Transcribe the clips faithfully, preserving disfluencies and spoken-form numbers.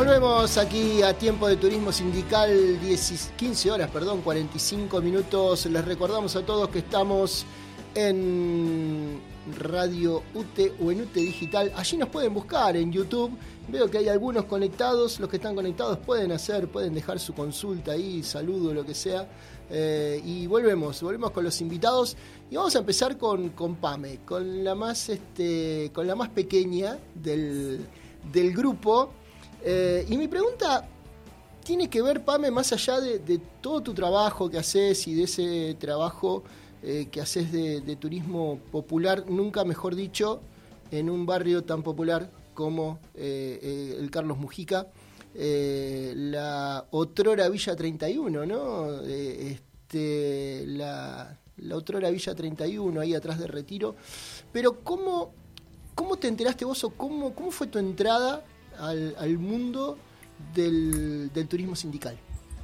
Volvemos aquí a Tiempo de Turismo Sindical, diez, quince horas, perdón, cuarenta y cinco minutos. Les recordamos a todos que estamos en Radio U T E o en U T E Digital. Allí nos pueden buscar en YouTube. Veo que hay algunos conectados. Los que están conectados pueden hacer, pueden dejar su consulta ahí, saludo, lo que sea. Eh, y volvemos, volvemos con los invitados. Y vamos a empezar con, con Pame, con la más, este, con la más pequeña del, del grupo. Eh, y mi pregunta tiene que ver, Pame, más allá de, de todo tu trabajo que haces y de ese trabajo eh, que haces de, de turismo popular, nunca mejor dicho, en un barrio tan popular como eh, eh, el Carlos Mujica, eh, la otrora Villa treinta y uno, ¿no? Eh, este, la, la otrora Villa treinta y uno, ahí atrás de Retiro. Pero ¿cómo, cómo te enteraste vos o cómo, cómo fue tu entrada Al, al mundo del, del turismo sindical?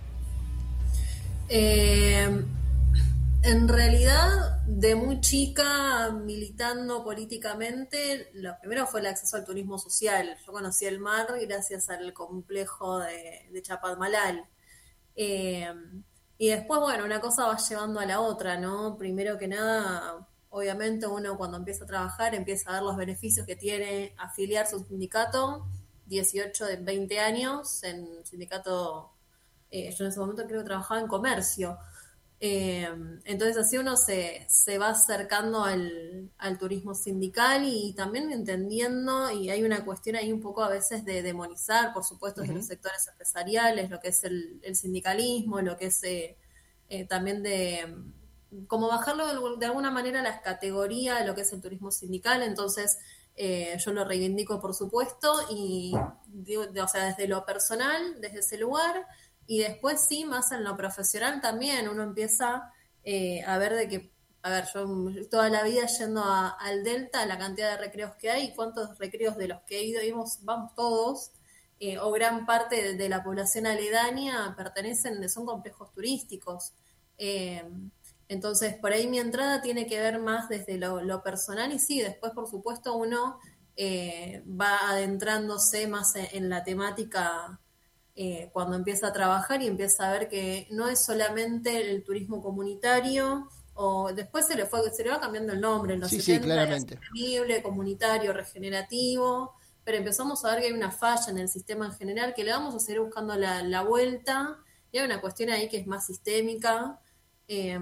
Eh, en realidad, de muy chica, militando políticamente, lo primero fue el acceso al turismo social. Yo conocí el mar gracias al complejo de, de Chapadmalal. Eh, y después, bueno, una cosa va llevando a la otra, ¿no? Primero que nada, obviamente uno cuando empieza a trabajar empieza a ver los beneficios que tiene afiliarse a un sindicato. dieciocho, de veinte años, en sindicato, eh, yo en ese momento creo que trabajaba en comercio. Eh, entonces así uno se, se va acercando al, al turismo sindical y también entendiendo, y hay una cuestión ahí un poco a veces de demonizar, por supuesto, desde uh-huh. los sectores empresariales, lo que es el, el sindicalismo, lo que es eh, eh, también de como bajarlo de, de alguna manera a las categorías de lo que es el turismo sindical. Entonces Eh, yo lo reivindico, por supuesto, y digo, o sea, desde lo personal, desde ese lugar, y después sí, más en lo profesional también, uno empieza eh, a ver de que, a ver, yo toda la vida yendo a, al Delta, la cantidad de recreos que hay, cuántos recreos de los que he ido, íbamos, vamos todos, eh, o gran parte de, de la población aledaña pertenecen, son complejos turísticos. Eh, Entonces, por ahí mi entrada tiene que ver más desde lo, lo personal y sí, después, por supuesto, uno eh, va adentrándose más en, en la temática eh, cuando empieza a trabajar y empieza a ver que no es solamente el turismo comunitario, o después se le fue se le va cambiando el nombre, en los sí, setenta sí, claramente. Era sostenible, comunitario, regenerativo, pero empezamos a ver que hay una falla en el sistema en general, que le vamos a seguir buscando la, la vuelta, y hay una cuestión ahí que es más sistémica. Eh,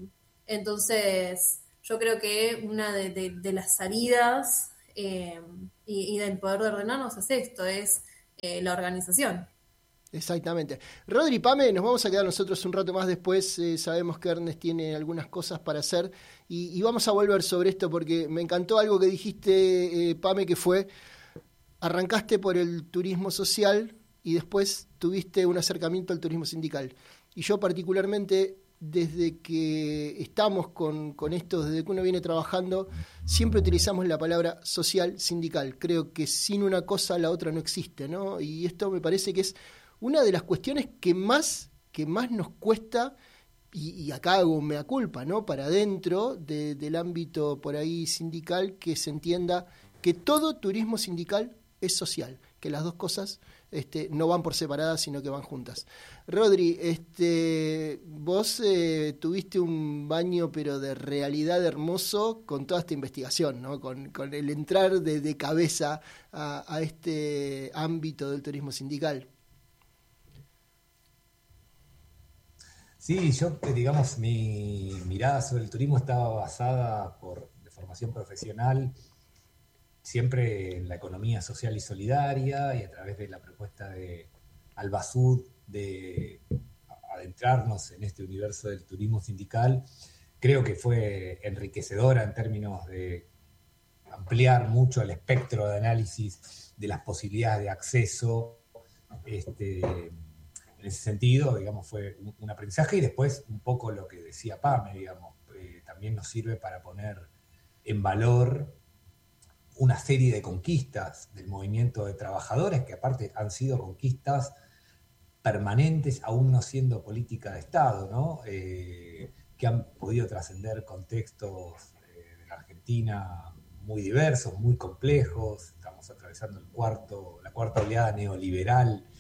entonces yo creo que una de, de, de las salidas eh, y, y del poder de ordenarnos es esto, es eh, la organización. Exactamente. Rodri, Pame, nos vamos a quedar nosotros un rato más después, eh, sabemos que Ernest tiene algunas cosas para hacer y, y vamos a volver sobre esto porque me encantó algo que dijiste, eh, Pame, que fue, arrancaste por el turismo social y después tuviste un acercamiento al turismo sindical. Y yo particularmente, desde que estamos con, con esto, desde que uno viene trabajando, siempre utilizamos la palabra social sindical. Creo que sin una cosa la otra no existe, ¿no? Y esto me parece que es una de las cuestiones que más, que más nos cuesta, y, y acá hago mea culpa, ¿no? Para dentro de, del ámbito por ahí sindical, que se entienda que todo turismo sindical es social, que las dos cosas este, no van por separadas, sino que van juntas. Rodri, este, vos eh, tuviste un baño pero de realidad hermoso con toda esta investigación, ¿no? Con, con el entrar de, de cabeza a, a este ámbito del turismo sindical. Sí, yo, digamos, mi mirada sobre el turismo estaba basada por de formación profesional siempre en la economía social y solidaria y a través de la propuesta de Albasud de adentrarnos en este universo del turismo sindical. Creo que fue enriquecedora en términos de ampliar mucho el espectro de análisis de las posibilidades de acceso. Este, en ese sentido, digamos, fue un, un aprendizaje y después un poco lo que decía Pame, digamos, eh, también nos sirve para poner en valor una serie de conquistas del movimiento de trabajadores, que aparte han sido conquistas permanentes, aún no siendo política de Estado, ¿no? Eh, que han podido trascender contextos eh, de la Argentina muy diversos, muy complejos. Estamos atravesando el cuarto, la cuarta oleada neoliberal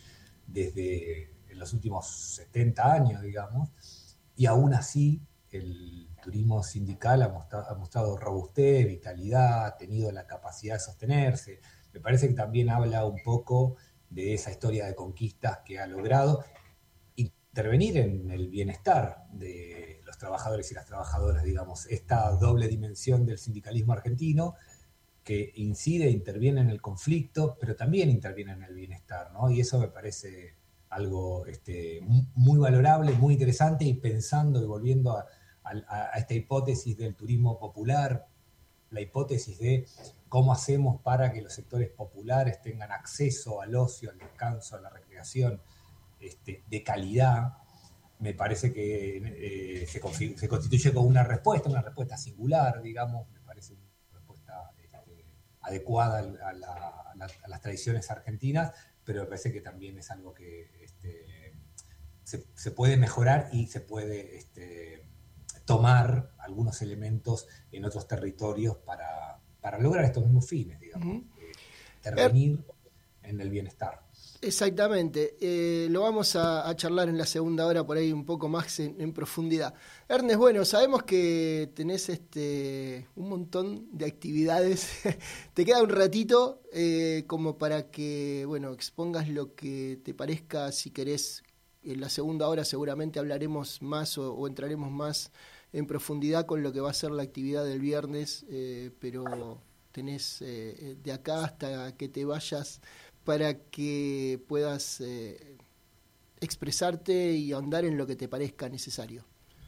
desde los últimos setenta años, digamos, y aún así el turismo sindical ha mostrado, ha mostrado robustez, vitalidad, ha tenido la capacidad de sostenerse. Me parece que también habla un poco de esa historia de conquistas que ha logrado intervenir en el bienestar de los trabajadores y las trabajadoras, digamos, esta doble dimensión del sindicalismo argentino que incide, interviene en el conflicto, pero también interviene en el bienestar, ¿no? Y eso me parece algo este, muy valorable, muy interesante, y pensando y volviendo a, a, a esta hipótesis del turismo popular, la hipótesis de cómo hacemos para que los sectores populares tengan acceso al ocio, al descanso, a la recreación este, de calidad, me parece que eh, se, se constituye como una respuesta, una respuesta singular, digamos, me parece una respuesta este, adecuada a, la, a, la, a las tradiciones argentinas, pero me parece que también es algo que este, se, se puede mejorar y se puede este, tomar algunos elementos en otros territorios para, para lograr estos mismos fines, digamos, uh-huh. eh, intervenir er- en el bienestar. Exactamente, eh, lo vamos a, a charlar en la segunda hora por ahí un poco más en, en profundidad. Ernest, bueno, sabemos que tenés este un montón de actividades, te queda un ratito eh, como para que, bueno, expongas lo que te parezca. Si querés, en la segunda hora seguramente hablaremos más o, o entraremos más en profundidad con lo que va a ser la actividad del viernes, eh, pero tenés eh, de acá hasta que te vayas para que puedas eh, expresarte y ahondar en lo que te parezca necesario.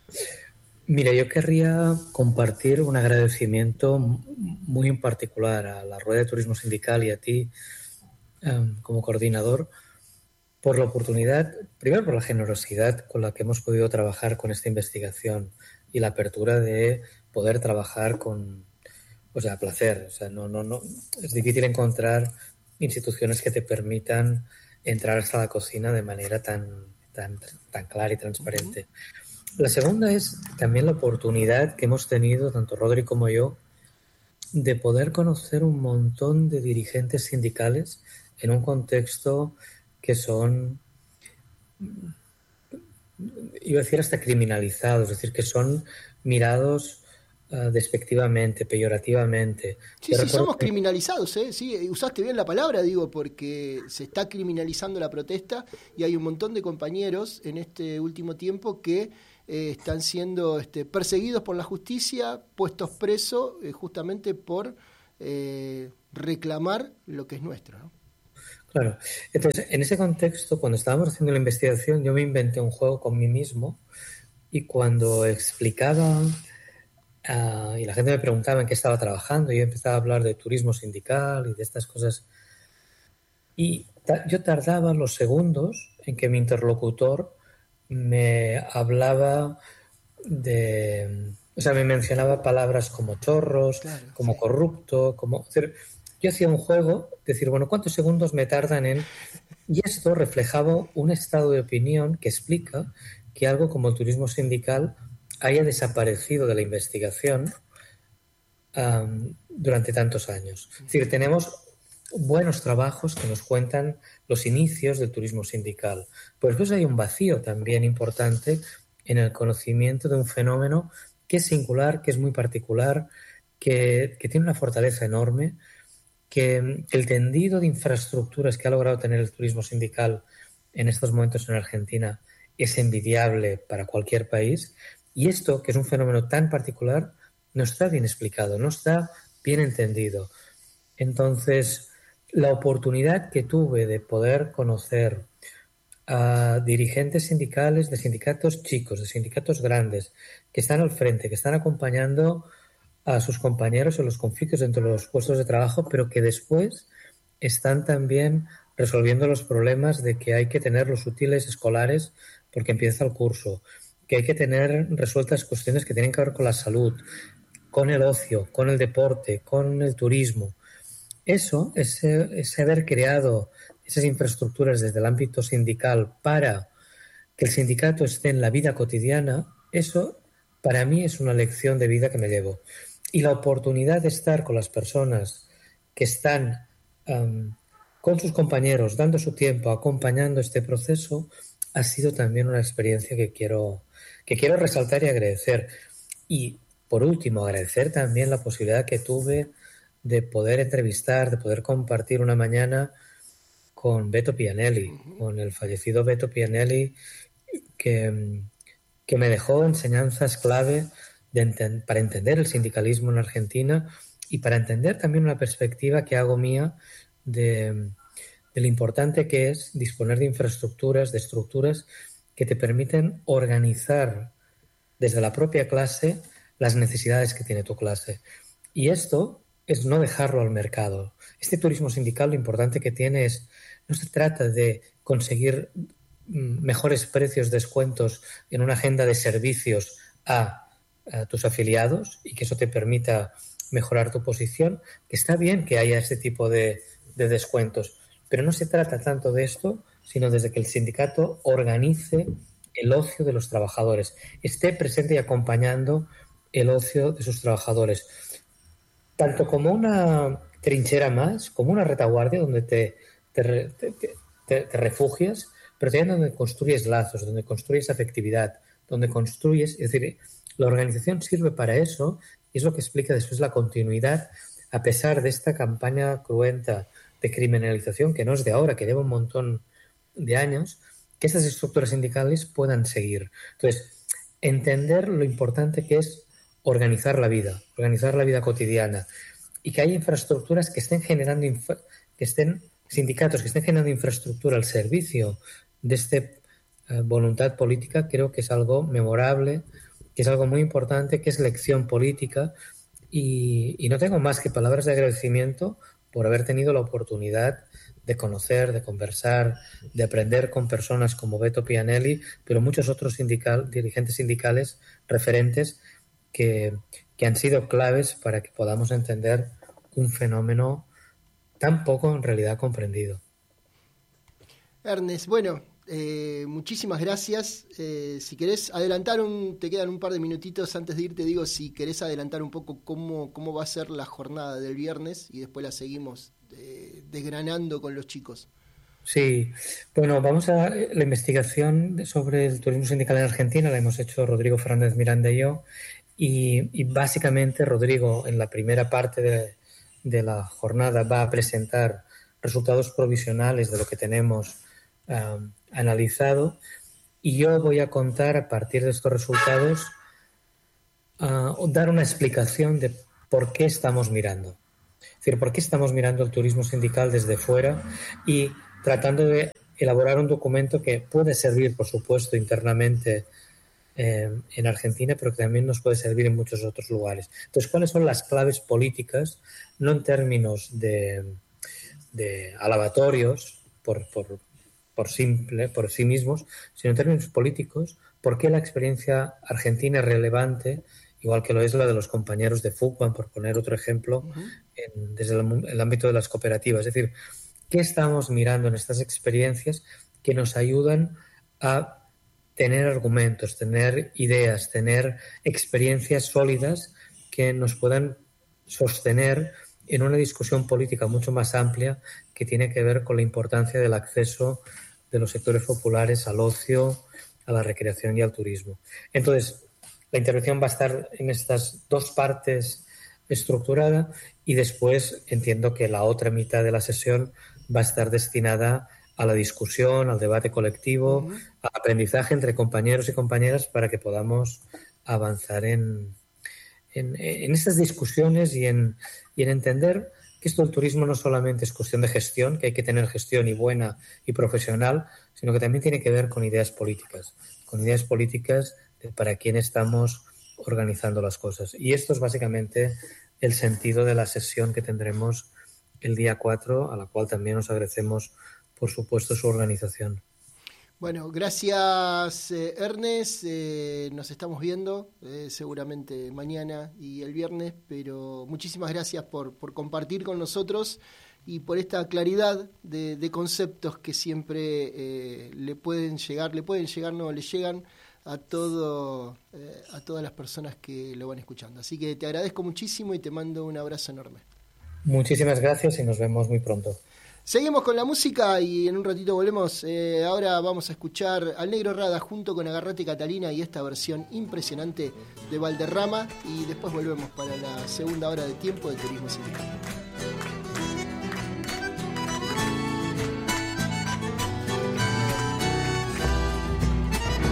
Mira, yo querría compartir un agradecimiento muy en particular a la Rueda de Turismo Sindical y a ti um, como coordinador por la oportunidad, primero por la generosidad con la que hemos podido trabajar con esta investigación y la apertura de poder trabajar con, o sea, a placer. O sea, no, no, no, es difícil encontrar instituciones que te permitan entrar hasta la cocina de manera tan, tan, tan clara y transparente. Uh-huh. La segunda es también la oportunidad que hemos tenido, tanto Rodri como yo, de poder conocer un montón de dirigentes sindicales en un contexto que son, iba a decir hasta criminalizados, es decir, que son mirados Uh, despectivamente, peyorativamente. Sí, sí, somos que... criminalizados, ¿eh? Sí, usaste bien la palabra, digo, porque se está criminalizando la protesta y hay un montón de compañeros en este último tiempo que eh, están siendo este, perseguidos por la justicia, puestos presos eh, justamente por eh, reclamar lo que es nuestro, ¿no? Claro. Entonces, en ese contexto, cuando estábamos haciendo la investigación, yo me inventé un juego con mí mismo y cuando explicaba... Uh, y la gente me preguntaba en qué estaba trabajando y yo empezaba a hablar de turismo sindical y de estas cosas y ta- yo tardaba los segundos en que mi interlocutor me hablaba de, o sea, me mencionaba palabras como chorros, claro, como sí. corrupto, como, es decir, yo hacía un juego, decir, bueno, ¿cuántos segundos me tardan en...? Y esto reflejaba un estado de opinión que explica que algo como el turismo sindical haya desaparecido de la investigación um, durante tantos años. Es decir, tenemos buenos trabajos que nos cuentan los inicios del turismo sindical. Pues después hay un vacío también importante en el conocimiento de un fenómeno que es singular, que es muy particular, que, que tiene una fortaleza enorme, que el tendido de infraestructuras que ha logrado tener el turismo sindical en estos momentos en Argentina es envidiable para cualquier país. Y esto, que es un fenómeno tan particular, no está bien explicado, no está bien entendido. Entonces, la oportunidad que tuve de poder conocer a dirigentes sindicales, de sindicatos chicos, de sindicatos grandes, que están al frente, que están acompañando a sus compañeros en los conflictos dentro de los puestos de trabajo, pero que después están también resolviendo los problemas de que hay que tener los útiles escolares porque empieza el curso, que hay que tener resueltas cuestiones que tienen que ver con la salud, con el ocio, con el deporte, con el turismo. Eso, ese, ese haber creado esas infraestructuras desde el ámbito sindical para que el sindicato esté en la vida cotidiana, eso para mí es una lección de vida que me llevo. Y la oportunidad de estar con las personas que están um, con sus compañeros, dando su tiempo, acompañando este proceso, ha sido también una experiencia que quiero, que quiero resaltar y agradecer. Y, por último, agradecer también la posibilidad que tuve de poder entrevistar, de poder compartir una mañana con Beto Pianelli, uh-huh. con el fallecido Beto Pianelli, que, que me dejó enseñanzas clave de enten- para entender el sindicalismo en Argentina y para entender también una perspectiva que hago mía de, de lo importante que es disponer de infraestructuras, de estructuras que te permiten organizar desde la propia clase las necesidades que tiene tu clase. Y esto es no dejarlo al mercado. Este turismo sindical lo importante que tiene es, no se trata de conseguir mejores precios, descuentos en una agenda de servicios a, a tus afiliados y que eso te permita mejorar tu posición, que está bien que haya este tipo de, de descuentos, pero no se trata tanto de esto, sino desde que el sindicato organice el ocio de los trabajadores, esté presente y acompañando el ocio de sus trabajadores, tanto como una trinchera más, como una retaguardia donde te, te, te, te, te refugias, pero también donde construyes lazos, donde construyes afectividad, donde construyes, es decir, la organización sirve para eso y es lo que explica después la continuidad, a pesar de esta campaña cruenta de criminalización, que no es de ahora, que lleva un montón de años, que estas estructuras sindicales puedan seguir. Entonces, entender lo importante que es organizar la vida, organizar la vida cotidiana y que haya infraestructuras que estén generando, infra- que estén, sindicatos que estén generando infraestructura al servicio de esta eh, voluntad política, creo que es algo memorable, que es algo muy importante, que es lección política y, y no tengo más que palabras de agradecimiento por haber tenido la oportunidad de conocer, de conversar, de aprender con personas como Beto Pianelli, pero muchos otros sindical, dirigentes sindicales referentes que, que han sido claves para que podamos entender un fenómeno tan poco en realidad comprendido. Ernest, bueno, eh, muchísimas gracias. Eh, si querés adelantar, un, te quedan un par de minutitos antes de irte, digo, si querés adelantar un poco cómo, cómo va a ser la jornada del viernes y después la seguimos eh, desgranando con los chicos. Sí, bueno, vamos a la investigación sobre el turismo sindical en Argentina, la hemos hecho Rodrigo Fernández Miranda y yo, y, y básicamente Rodrigo en la primera parte de, de la jornada va a presentar resultados provisionales de lo que tenemos um, analizado y yo voy a contar a partir de estos resultados, uh, dar una explicación de por qué estamos mirando. Es decir, por qué estamos mirando el turismo sindical desde fuera y tratando de elaborar un documento que puede servir, por supuesto, internamente eh, en Argentina, pero que también nos puede servir en muchos otros lugares. Entonces, ¿cuáles son las claves políticas? No en términos de, de alabatorios por, por, por, simple, por sí mismos, sino en términos políticos. ¿Por qué la experiencia argentina es relevante? Igual que lo es la de los compañeros de Fuqua, por poner otro ejemplo, uh-huh. en, desde el, el ámbito de las cooperativas. Es decir, ¿qué estamos mirando en estas experiencias que nos ayudan a tener argumentos, tener ideas, tener experiencias sólidas que nos puedan sostener en una discusión política mucho más amplia que tiene que ver con la importancia del acceso de los sectores populares al ocio, a la recreación y al turismo? Entonces, la intervención va a estar en estas dos partes estructurada y después entiendo que la otra mitad de la sesión va a estar destinada a la discusión, al debate colectivo, uh-huh. al aprendizaje entre compañeros y compañeras para que podamos avanzar en, en, en estas discusiones y en, y en entender que esto del turismo no solamente es cuestión de gestión, que hay que tener gestión y buena y profesional, sino que también tiene que ver con ideas políticas, con ideas políticas de para quién estamos organizando las cosas. Y esto es básicamente el sentido de la sesión que tendremos el día cuatro, a la cual también os agradecemos, por supuesto, su organización. Bueno, gracias eh, Ernest, eh, nos estamos viendo eh, seguramente mañana y el viernes, pero muchísimas gracias por, por compartir con nosotros y por esta claridad de, de conceptos que siempre eh, le pueden llegar, le pueden llegar, no, le llegan a todo eh, a todas las personas que lo van escuchando. Así que te agradezco muchísimo y te mando un abrazo enorme. Muchísimas gracias y nos vemos muy pronto. Seguimos con la música y en un ratito volvemos. Eh, ahora vamos a escuchar al Negro Rada junto con Agarrate Catalina y esta versión impresionante de Valderrama. Y después volvemos para la segunda hora de Tiempo de Turismo Sindical.